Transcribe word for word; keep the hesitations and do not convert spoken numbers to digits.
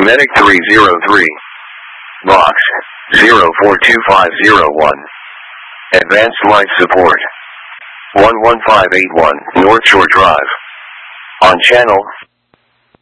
Medic three zero three. Box zero four two five zero one. Advanced Life Support. one one five eight one, North Shore Drive. On channel